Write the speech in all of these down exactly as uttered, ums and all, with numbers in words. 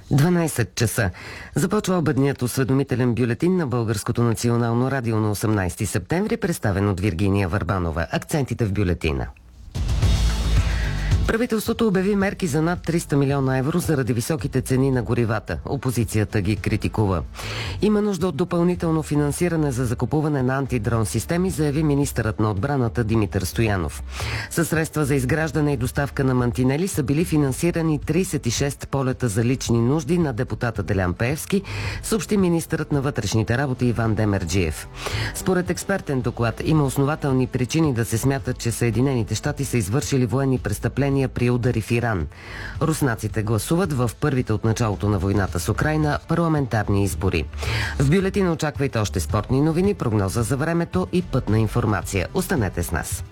дванайсет часа. Започва обедният осведомителен бюлетин на Българското национално радио на осемнайсети септември, представен от Виргиния Върбанова. Акцентите в бюлетина. Правителството обяви мерки за над триста милиона евро заради високите цени на горивата. Опозицията ги критикува. Има нужда от допълнително финансиране за закупуване на антидрон системи, заяви министърът на отбраната Димитър Стоянов. Със средства за изграждане и доставка на мантинели са били финансирани трийсет и шест полета за лични нужди на депутата Делян Пеевски, съобщи министърът на вътрешните работи Иван Демерджиев. Според експертен доклад има основателни причини да се смятат, че Съединените щати са извършили военни престъпления при удари в Иран. Руснаците гласуват в първите от началото на войната с Украйна парламентарни избори. В бюлетина очаквайте още спортни новини, прогноза за времето и пътна информация. Останете с нас.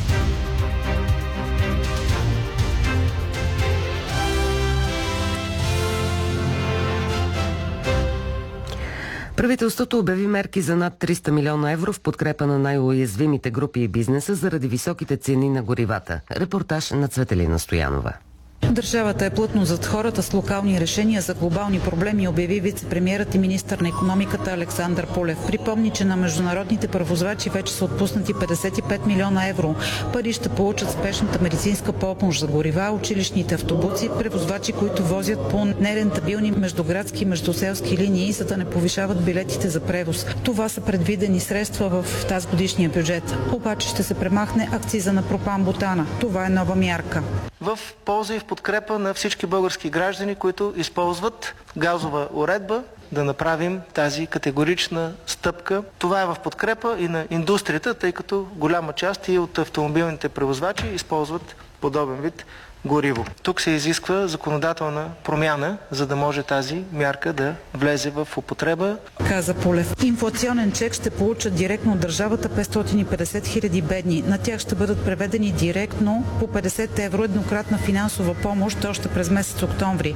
Правителството обяви мерки за над триста милиона евро в подкрепа на най-уязвимите групи и бизнеса заради високите цени на горивата. Репортаж на Цветелина Стоянова. Държавата е плътно зад хората с локални решения за глобални проблеми, обяви вице-премиерът и министър на икономиката Александър Пулев. Припомни, че на международните превозвачи вече са отпуснати петдесет и пет милиона евро. Пари ще получат спешната медицинска помощ за горива, училищните автобуси, превозвачи, които возят по нерентабилни междуградски и междуселски линии, за да не повишават билетите за превоз. Това са предвидени средства в тази годишния бюджет. Обаче ще се премахне акциза на пропан-бутана. Това е нова мярка. В полза и в подкрепа на всички български граждани, които използват газова уредба, да направим тази категорична стъпка. Това е в подкрепа и на индустрията, тъй като голяма част и от автомобилните превозвачи използват подобен вид гориво. Тук се изисква законодателна промяна, за да може тази мярка да влезе в употреба. Каза Пулев. Инфлационен чек ще получат директно от държавата петстотин и петдесет хиляди бедни. На тях ще бъдат преведени директно по петдесет евро еднократна финансова помощ още през месец октомври.